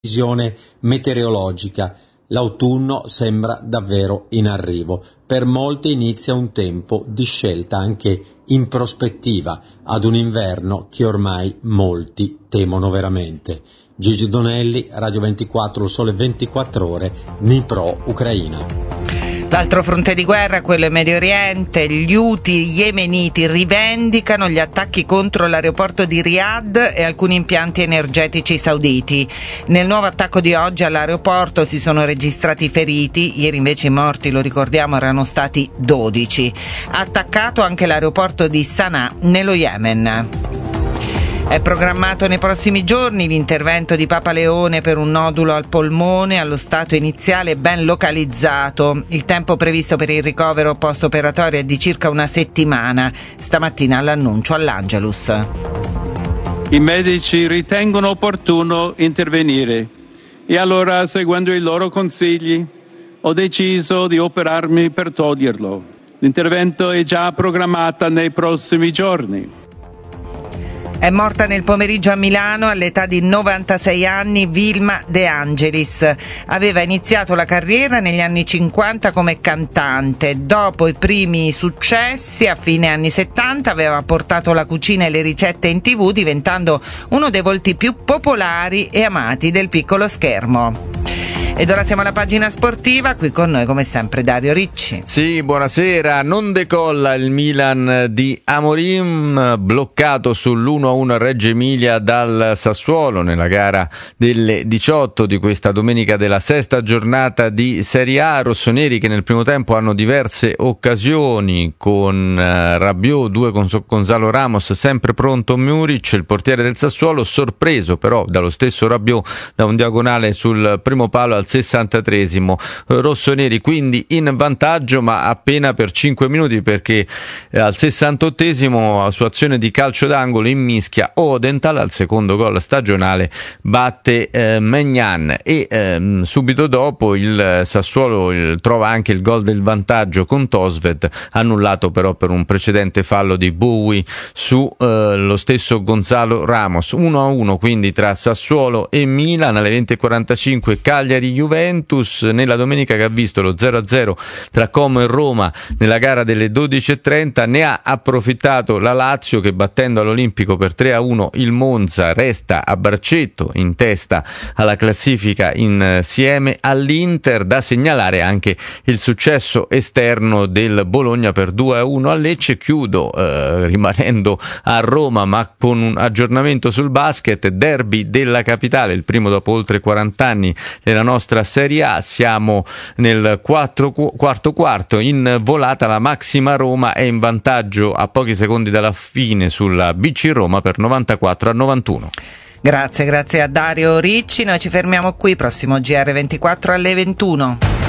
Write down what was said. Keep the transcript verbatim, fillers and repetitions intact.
Visione meteorologica. L'autunno sembra davvero in arrivo. Per molti inizia un tempo di scelta anche in prospettiva ad un inverno che ormai molti temono veramente. Gigi Donelli, Radio ventiquattro, il Sole ventiquattro Ore, Dnipro, Ucraina. L'altro fronte di guerra, quello in Medio Oriente, gli Houthi yemeniti rivendicano gli attacchi contro l'aeroporto di Riyadh e alcuni impianti energetici sauditi. Nel nuovo attacco di oggi all'aeroporto si sono registrati feriti, ieri invece i morti, lo ricordiamo, erano stati dodici. Ha attaccato anche l'aeroporto di Sana'a nello Yemen. È programmato nei prossimi giorni l'intervento di Papa Leone per un nodulo al polmone allo stato iniziale ben localizzato. Il tempo previsto per il ricovero post-operatorio è di circa una settimana. Stamattina l'annuncio all'Angelus. I medici ritengono opportuno intervenire e allora, seguendo i loro consigli, ho deciso di operarmi per toglierlo. L'intervento è già programmato nei prossimi giorni. È morta nel pomeriggio a Milano all'età di novantasei anni Vilma De Angelis. Aveva iniziato la carriera negli anni cinquanta come cantante. Dopo i primi successi a fine anni settanta aveva portato la cucina e le ricette in tivù, diventando uno dei volti più popolari e amati del piccolo schermo. Ed ora siamo alla pagina sportiva, qui con noi come sempre Dario Ricci. Sì, buonasera. Non decolla il Milan di Amorim, bloccato sull'uno a uno a Reggio Emilia dal Sassuolo nella gara delle diciotto di questa domenica della sesta giornata di Serie A. Rossoneri che nel primo tempo hanno diverse occasioni con uh, Rabiot, due con Gonzalo Ramos, sempre pronto Muric, il portiere del Sassuolo, sorpreso però dallo stesso Rabiot da un diagonale sul primo palo al sessantatreesimo. Rossoneri quindi in vantaggio, ma appena per cinque minuti, perché eh, al sessantottesimo su azione di calcio d'angolo in mischia Odenthal al secondo gol stagionale batte eh, Maignan e eh, subito dopo il Sassuolo il, trova anche il gol del vantaggio con Tosved, annullato però per un precedente fallo di Bowie su eh, lo stesso Gonzalo Ramos. uno a uno quindi tra Sassuolo e Milan. Alle venti e quarantacinque Cagliari Juventus, nella domenica che ha visto lo zero a zero tra Como e Roma nella gara delle dodici e trenta ne ha approfittato la Lazio che, battendo all'Olimpico per tre a uno il Monza, resta a braccetto in testa alla classifica insieme all'Inter. Da segnalare anche il successo esterno del Bologna per due a uno a Lecce. Chiudo eh, rimanendo a Roma ma con un aggiornamento sul basket, derby della capitale, il primo dopo oltre quaranta anni nella nostra Serie A. Siamo nel quattro, quarto quarto, in volata la Maxima Roma è in vantaggio a pochi secondi dalla fine sulla B C Roma per novantaquattro a novantuno. Grazie, grazie a Dario Ricci. Noi ci fermiamo qui, prossimo G R ventiquattro alle ventuno.